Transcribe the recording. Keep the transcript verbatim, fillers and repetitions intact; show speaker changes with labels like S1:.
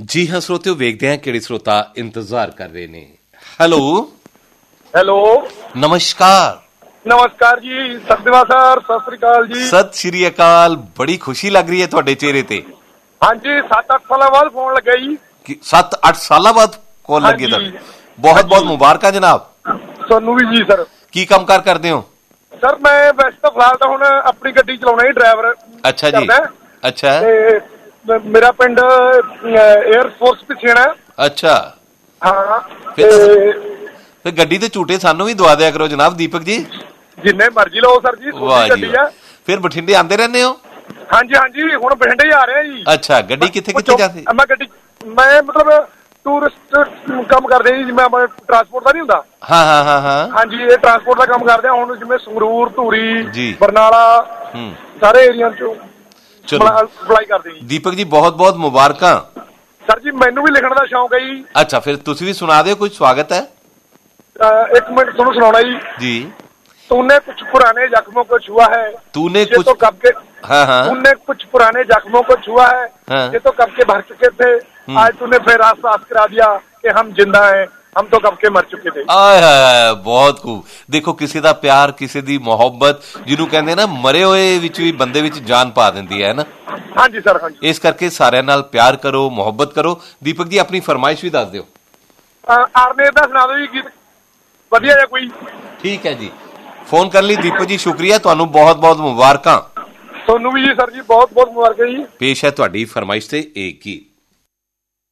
S1: ਜੀ ਹਾਂ ਸਰੋਤਿਓ, ਵੇਖਦੇ ਹਾਂ ਕਿਹੜੇ ਸਰੋਤਾ ਇੰਤਜ਼ਾਰ ਕਰ ਰਹੇ ਨੇ। ਹੈਲੋ
S2: ਹੈਲੋ
S1: ਨਮਸਕਾਰ।
S2: ਨਮਸਕਾਰ ਜੀ, ਸਤਿਵਾ ਸਰ, ਸਤਿ ਸ੍ਰੀ ਅਕਾਲ ਜੀ।
S1: ਸਤਿ ਸ਼੍ਰੀ ਅਕਾਲ। ਬੜੀ ਖੁਸ਼ੀ ਲੱਗ ਰਹੀ ਹੈ ਤੁਹਾਡੇ ਚਿਹਰੇ ਤੇ।
S2: ਹਾਂਜੀ, ਸੱਤ ਅੱਠ ਸਾਲਾਂ ਬਾਅਦ ਫੋਨ ਲੱਗਿਆ ਜੀ।
S1: ਸੱਤ ਅੱਠ ਸਾਲਾਂ ਬਾਅਦ ਕਾਲ ਲੱਗੀ ਤੁਹਾਨੂੰ? ਬਹੁਤ ਬਹੁਤ ਮੁਬਾਰਕਾਂ ਜਨਾਬ।
S2: ਤੁਹਾਨੂੰ ਵੀ ਜੀ ਸਰ।
S1: ਕੀ ਕੰਮ ਕਾਰ ਕਰਦੇ ਹੋ
S2: ਸਰ? ਮੈਂ ਵੈਸੇ ਤਾਂ ਫਿਲਹਾਲ ਤਾਂ ਹੁਣ ਆਪਣੀ ਗੱਡੀ ਚਲਾਉਣਾ ਹੀ, ਡਰਾਈਵਰ।
S1: ਅੱਛਾ ਜੀ। ਅੱਛਾ।
S2: ਤੇ ਮੇਰਾ ਪਿੰਡ 에ਅਰ ਫੋਰਸ ਪਿਛੇਣਾ।
S1: ਅੱਛਾ।
S2: ਹਾਂ,
S1: ਫਿਰ ਗੱਡੀ ਦੇ ਝੂਟੇ ਸਾਨੂੰ ਵੀ ਦਵਾ ਦਿਆ ਕਰੋ ਜਨਾਬ। ਦੀਪਕ ਜੀ
S2: ਜਿੰਨੇ ਮਰਜ਼ੀ ਲਓ ਸਰ ਜੀ, ਤੁਹਾਡੀ ਗੱਡੀ ਆ।
S1: ਫਿਰ ਬਠਿੰਡੇ ਆਉਂਦੇ ਰਹਿੰਦੇ ਹੋ?
S2: ਹਾਂਜੀ ਹਾਂਜੀ, ਹੁਣ ਬਠਿੰਡੇ ਹੀ ਆ ਰਿਹਾ ਜੀ।
S1: ਅੱਛਾ, ਗੱਡੀ ਕਿੱਥੇ ਕਿੱਥੇ ਜਾਂਦੀ?
S2: ਮੈਂ ਗੱਡੀ ਮੈਂ ਮਤਲਬ ਟੂਰਿਸਟ ਕੰਮ ਕਰਦੇ ਜੀ, ਜਿਵੇਂ ਆਪਣਾ ਟਰਾਂਸਪੋਰਟ ਦਾ ਨਹੀਂ ਹੁੰਦਾ।
S1: ਹਾਂ ਹਾਂ ਹਾਂ ਹਾਂ
S2: ਹਾਂਜੀ, ਇਹ ਟਰਾਂਸਪੋਰਟ ਦਾ ਕੰਮ ਕਰਦੇ ਆ। ਹੁਣ ਜਿਵੇਂ ਸੰਗਰੂਰ, ਧੂਰੀ,
S1: ਜੀ,
S2: ਬਰਨਾਲਾ,
S1: ਹੂੰ,
S2: ਸਾਰੇ ਏਰੀਆ ਚੋਂ
S1: ਚਲੋ
S2: ਅਪਲਾਈ ਕਰਦੇ ਜੀ।
S1: ਦੀਪਕ ਜੀ ਬਹੁਤ ਬਹੁਤ ਮੁਬਾਰਕਾਂ
S2: ਸਰ ਜੀ। ਮੈਨੂੰ ਵੀ ਲਿਖਣ ਦਾ ਸ਼ੌਂਕ ਹੈ ਜੀ।
S1: ਅੱਛਾ, ਫਿਰ ਤੁਸੀਂ ਵੀ ਸੁਣਾ ਦਿਓ, ਕੁਝ ਸਵਾਗਤ ਹੈ।
S2: एक मिनट ਤੁਹਾਨੂੰ सुनाना जी।
S1: जी।
S2: तूने कुछ पुराने जख्मों को छुआ है,
S1: तूने
S2: ये
S1: कुछ
S2: तो कब के
S1: हाँ हाँ
S2: तूने कुछ पुराने जख्मों को छुआ है,
S1: हाँ।
S2: ये तो कब के भर चुके थे। आज तूने फिर आस करा दिया कि हम जिंदा हैं, हम तो कब के मर चुके थे।
S1: ਆਏ ਹਾਏ, ਬਹੁਤ ਖੂਬ। ਦੇਖੋ, ਕਿਸੇ ਦਾ ਪਿਆਰ, ਕਿਸੇ ਦੀ ਮੁਹੱਬਤ, ਜਿਹਨੂੰ ਕਹਿੰਦੇ ਨਾ, ਮਰੇ ਹੋਏ ਵਿੱਚ ਵੀ ਬੰਦੇ ਵਿੱਚ ਜਾਨ ਪਾ ਦਿੰਦੀ ਹੈ ਨਾ।
S2: ਹਾਂਜੀ ਸਰ, ਹਾਂਜੀ।
S1: ਇਸ ਕਰਕੇ ਸਾਰਿਆਂ ਨਾਲ ਪਿਆਰ ਕਰੋ, ਮੁਹੱਬਤ ਕਰੋ। ਦੀਪਕ ਜੀ ਆਪਣੀ ਫਰਮਾਇਸ਼ ਵੀ ਦੱਸ ਦਿਓ।
S2: ਆਰਨੇ ਦਾ ਸੁਣਾ ਦਿਓ ਜੀ ਗੀਤ ਵਧੀਆ ਜਿਹਾ ਕੋਈ।
S1: ਠੀਕ ਹੈ ਜੀ। ਫੋਨ ਕਰਨ ਲਈ ਦੀਪਕ ਜੀ ਸ਼ੁਕਰੀਆ। ਤੁਹਾਨੂੰ ਬਹੁਤ ਬਹੁਤ ਮੁਬਾਰਕਾਂ।
S2: ਤੁਹਾਨੂੰ ਵੀ ਜੀ ਸਰ ਜੀ, ਬਹੁਤ ਬਹੁਤ ਮੁਬਾਰਕਾਂ ਜੀ।
S1: ਪੇਸ਼ ਹੈ ਤੁਹਾਡੀ ਫਰਮਾਇਸ਼ ਤੇ ਇੱਕ ਗੀਤ।